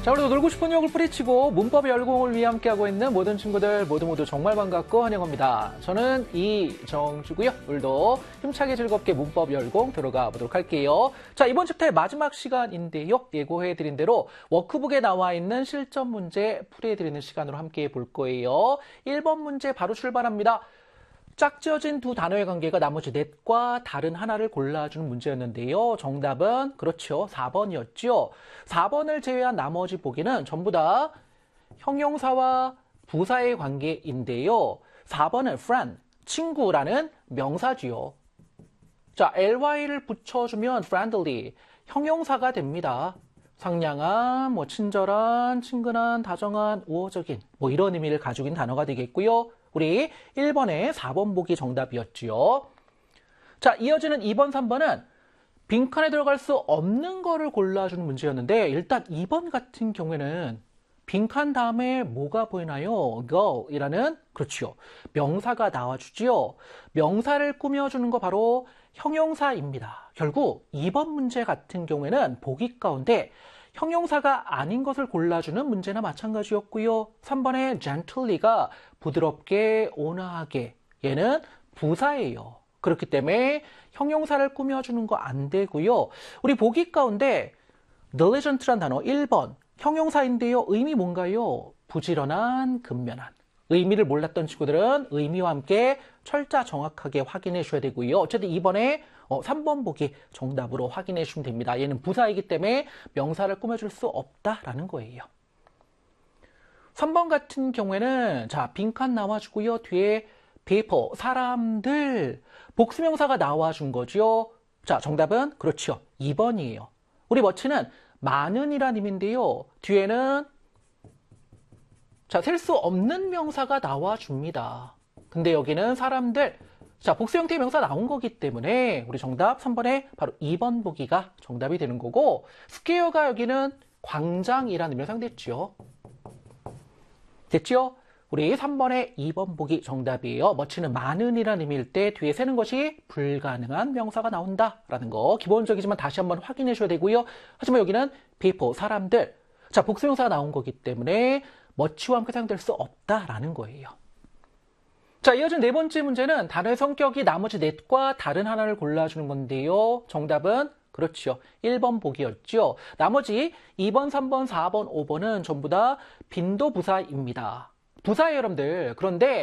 자, 오늘도 놀고 싶은 유혹을 뿌리치고 문법 열공을 위해 함께하고 있는 모든 친구들 모두 정말 반갑고 환영합니다. 저는 이정주고요. 오늘도 힘차게 즐겁게 문법 열공 들어가 보도록 할게요. 자, 이번 챕터의 마지막 시간인데요. 예고해드린 대로 워크북에 나와 있는 실전 문제 풀이해드리는 시간으로 함께해 볼 거예요. 1번 문제 바로 출발합니다. 짝지어진 두 단어의 관계가 나머지 넷과 다른 하나를 골라주는 문제였는데요. 정답은 그렇죠. 4번이었죠. 4번을 제외한 나머지 보기는 전부 다 형용사와 부사의 관계인데요. 4번은 friend, 친구라는 명사지요. 자, ly를 붙여주면 friendly, 형용사가 됩니다. 상냥한, 친절한, 친근한, 다정한, 우호적인 이런 의미를 가지고 있는 단어가 되겠고요. 우리 1번에 4번 보기 정답이었지요. 자, 이어지는 2번, 3번은 빈칸에 들어갈 수 없는 거를 골라주는 문제였는데 일단 2번 같은 경우에는 빈칸 다음에 뭐가 보이나요? go이라는 그렇지요. 명사가 나와주지요. 명사를 꾸며주는 거 바로 형용사입니다. 결국 2번 문제 같은 경우에는 보기 가운데 형용사가 아닌 것을 골라주는 문제나 마찬가지였고요. 3번의 gently가 부드럽게, 온화하게, 얘는 부사예요. 그렇기 때문에 형용사를 꾸며주는 거 안 되고요. 우리 보기 가운데 diligent란 단어 1번 형용사인데요. 의미 뭔가요? 부지런한, 근면한. 의미를 몰랐던 친구들은 의미와 함께 철자 정확하게 확인해 주셔야 되고요. 어쨌든 이번에 3번 보기 정답으로 확인해 주시면 됩니다. 얘는 부사이기 때문에 명사를 꾸며줄 수 없다라는 거예요. 3번 같은 경우에는 자, 빈칸 나와주고요. 뒤에 people, 사람들, 복수명사가 나와준 거죠. 자, 정답은 그렇죠. 2번이에요. 우리 머치는 많은이란 의미인데요. 뒤에는 자, 셀 수 없는 명사가 나와줍니다. 근데 여기는 사람들, 자, 복수 형태의 명사 나온 거기 때문에 우리 정답 3번에 바로 2번 보기가 정답이 되는 거고 스퀘어가 여기는 광장이라는 의미로 사용됐죠. 됐죠? 우리 3번에 2번 보기 정답이에요. 머치는 많은이라는 의미일 때 뒤에 세는 것이 불가능한 명사가 나온다라는 거 기본적이지만 다시 한번 확인해 줘야 되고요. 하지만 여기는 people, 사람들, 자, 복수명사가 나온 거기 때문에 머치와 함께 사용될 수 없다라는 거예요. 자, 이어진 네 번째 문제는 단어의 성격이 나머지 넷과 다른 하나를 골라주는 건데요. 정답은 그렇죠. 1번 보기였죠. 나머지 2번, 3번, 4번, 5번은 전부 다 빈도부사입니다. 부사예요, 여러분들. 그런데